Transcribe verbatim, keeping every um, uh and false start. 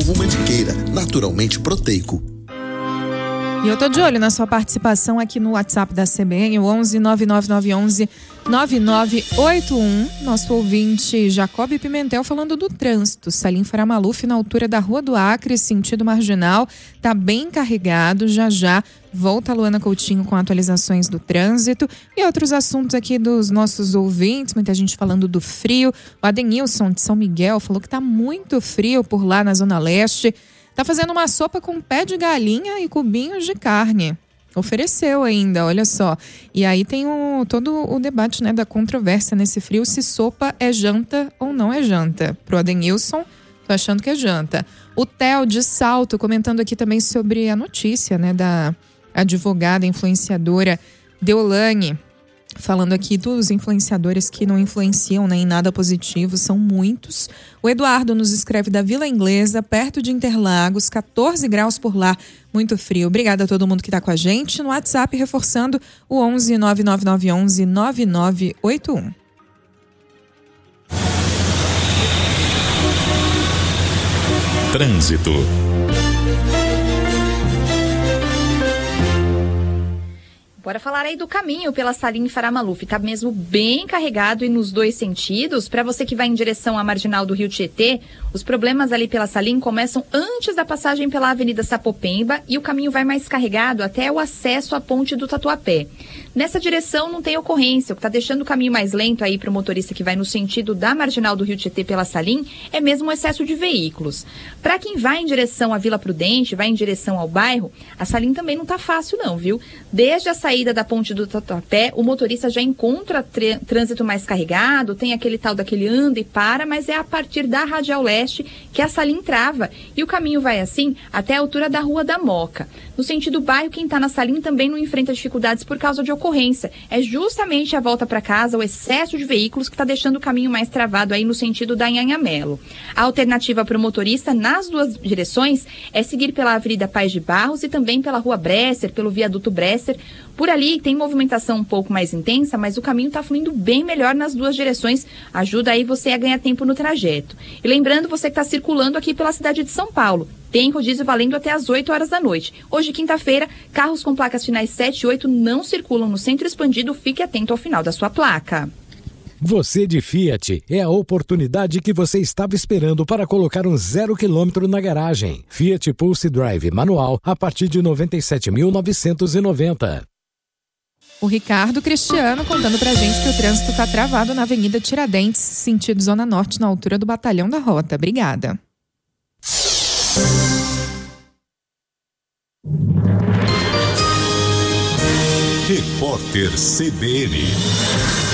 Ovo Mantiqueira, naturalmente proteico. E eu tô de olho na sua participação aqui no WhatsApp da C B N, o onze nove nove nove onze nove nove oito um. Nosso ouvinte Jacob Pimentel falando do trânsito. Salim Faramaluf, na altura da Rua do Acre, sentido marginal, tá bem carregado. Já já volta a Luana Coutinho com atualizações do trânsito e outros assuntos aqui dos nossos ouvintes. Muita gente falando do frio. O Adenilson de São Miguel falou que tá muito frio por lá na Zona Leste. Tá fazendo uma sopa com pé de galinha e cubinhos de carne. Ofereceu ainda, olha só. E aí tem o, todo o debate, né, da controvérsia nesse frio, se sopa é janta ou não é janta. Pro Adenilson, tô achando que é janta. O Theo de Salto comentando aqui também sobre a notícia, né, da advogada influenciadora Deolane. Falando aqui dos influenciadores que não influenciam, né, em nada positivo, são muitos. O Eduardo nos escreve da Vila Inglesa, perto de Interlagos, catorze graus por lá, muito frio. Obrigada a todo mundo que está com a gente. No WhatsApp, reforçando o onze nove nove nove onze nove nove oito um. Trânsito. Bora falar aí do caminho pela Salim Faramaluf. Tá mesmo bem carregado e nos dois sentidos. Para você que vai em direção à marginal do Rio Tietê, os problemas ali pela Salim começam antes da passagem pela Avenida Sapopemba e o caminho vai mais carregado até o acesso à ponte do Tatuapé. Nessa direção não tem ocorrência. O que está deixando o caminho mais lento aí para o motorista que vai no sentido da marginal do Rio Tietê pela Salim é mesmo o excesso de veículos. Para quem vai em direção à Vila Prudente, vai em direção ao bairro, a Salim também não tá fácil não, viu? Desde a saída da ponte do Tatuapé, o motorista já encontra tr- trânsito mais carregado, tem aquele tal daquele anda e para, mas é a partir da Radial Leste que a Salim trava e o caminho vai assim até a altura da Rua da Moca. No sentido bairro, quem está na Salim também não enfrenta dificuldades por causa de ocorrência. É justamente a volta para casa, o excesso de veículos que está deixando o caminho mais travado aí no sentido da Anhanhamelo. A alternativa para o motorista nas duas direções é seguir pela Avenida Paz de Barros e também pela Rua Bresser, pelo viaduto Bresser. Por ali tem movimentação um pouco mais intensa, mas o caminho está fluindo bem melhor nas duas direções. Ajuda aí você a ganhar tempo no trajeto. E lembrando, você que está circulando aqui pela cidade de São Paulo, tem rodízio valendo até às oito horas da noite. Hoje, quinta-feira, carros com placas finais sete e oito não circulam no centro expandido. Fique atento ao final da sua placa. Você de Fiat, é a oportunidade que você estava esperando para colocar um zero quilômetro na garagem. Fiat Pulse Drive manual a partir de noventa e sete mil novecentos e noventa. O Ricardo Cristiano contando pra gente que o trânsito tá travado na Avenida Tiradentes, sentido Zona Norte, na altura do Batalhão da Rota. Obrigada. Repórter C B N.